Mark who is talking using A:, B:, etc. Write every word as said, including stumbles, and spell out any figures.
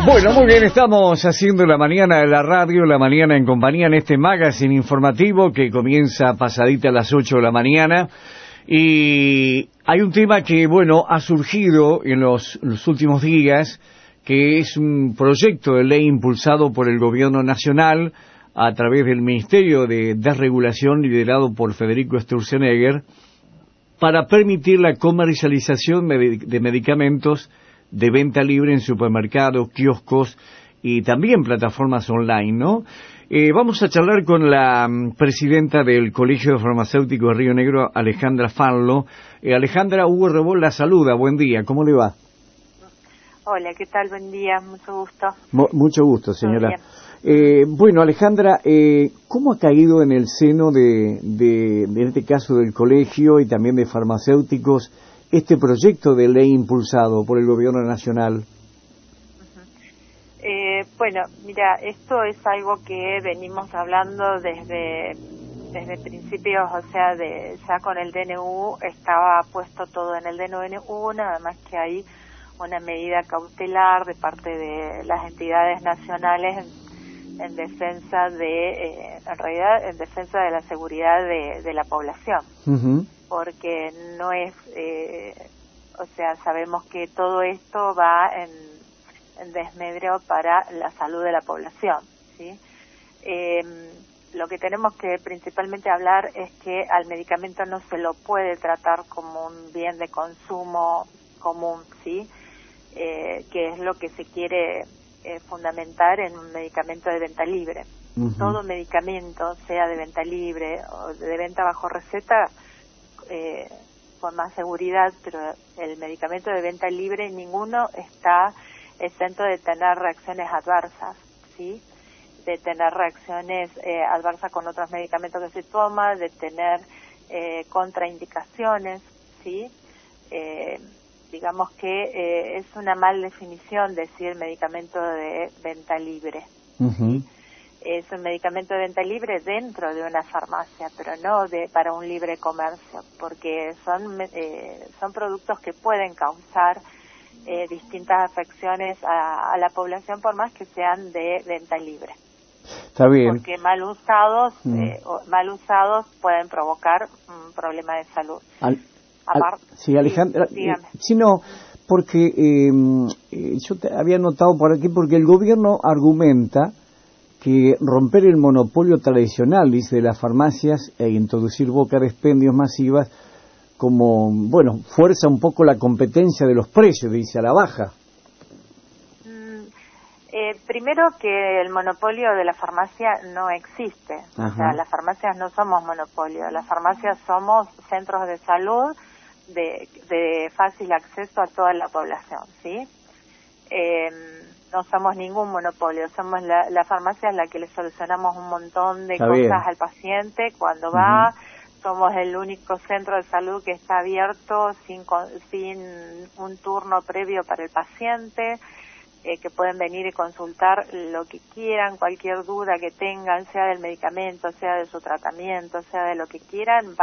A: Bueno, muy bien, estamos haciendo la mañana de la radio, la mañana en compañía en este magazine informativo que comienza pasadita a las ocho de la mañana. Y hay un tema que, bueno, ha surgido en los, los últimos días, que es un proyecto de ley impulsado por el Gobierno Nacional a través del Ministerio de Desregulación liderado por Federico Sturzenegger para permitir la comercialización de medicamentos de venta libre en supermercados, kioscos y también plataformas online, ¿no? Eh, vamos a charlar con la um, presidenta del Colegio de Farmacéuticos de Río Negro, Alejandra Fanlo. Eh, Alejandra, Hugo Rebol la saluda. Buen día, ¿cómo le va?
B: Hola, ¿qué tal? Buen día, mucho gusto.
A: Mo- mucho gusto, señora. Eh, bueno, Alejandra, eh, ¿cómo ha caído en el seno de, de, de este caso del colegio y también de farmacéuticos este proyecto de ley impulsado por el Gobierno Nacional?
B: Uh-huh. eh, bueno, mira, esto es algo que venimos hablando desde desde principios, o sea, de ya con el D N U estaba puesto todo en el D N U, nada más que hay una medida cautelar de parte de las entidades nacionales en, en defensa de, eh, en realidad, en defensa de la seguridad de, de la población. Uh-huh. Porque no es, eh, o sea, sabemos que todo esto va en, en desmedro para la salud de la población, ¿sí? Eh, lo que tenemos que principalmente hablar es que al medicamento no se lo puede tratar como un bien de consumo común, ¿sí? Eh, que es lo que se quiere eh, fundamentar en un medicamento de venta libre. Uh-huh. Todo medicamento, sea de venta libre o de venta bajo receta, Eh, con más seguridad, pero el medicamento de venta libre ninguno está exento de tener reacciones adversas, ¿sí? De tener reacciones eh, adversas con otros medicamentos que se toma, de tener eh, contraindicaciones, ¿sí? Eh, digamos que eh, es una mal definición decir medicamento de venta libre.
A: Uh-huh.
B: Es un medicamento de venta libre dentro de una farmacia, pero no de para un libre comercio, porque son eh, son productos que pueden causar eh, distintas afecciones a, a la población, por más que sean de venta libre.
A: Está bien.
B: Porque mal usados,
A: mm.
B: eh, mal usados pueden provocar un problema de salud.
A: Al,
B: Apart
A: al, sí, Alejandra.
B: Sí, dígame.
A: Eh, sí, no, porque eh, eh, yo te había notado por aquí, porque el gobierno argumenta que romper el monopolio tradicional, dice, de las farmacias e introducir boca de expendios masivas, como, bueno, fuerza un poco la competencia de los precios, dice, a la baja.
B: Mm, eh, primero que el monopolio de la farmacia no existe. Ajá. O sea, las farmacias no somos monopolio, las farmacias somos centros de salud de, de fácil acceso a toda la población, ¿sí? Eh, no somos ningún monopolio, somos la, la farmacia en la que le solucionamos un montón de
A: está
B: cosas
A: bien.
B: al paciente cuando va. Uh-huh. Somos el único centro de salud que está abierto sin, sin un turno previo para el paciente, eh, que pueden venir y consultar lo que quieran, cualquier duda que tengan, sea del medicamento, sea de su tratamiento, sea de lo que quieran.